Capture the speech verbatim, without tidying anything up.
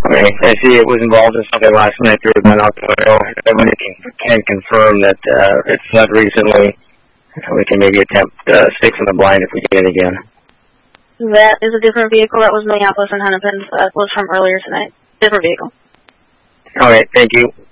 Okay, I see it was involved in something last night. There was an oil. If somebody can, can confirm that uh, it's not recently, we can maybe attempt uh, sticks in the blind if we get it again. That is a different vehicle. That was Minneapolis and Hennepin. So that was from earlier tonight. Different vehicle. All right, thank you.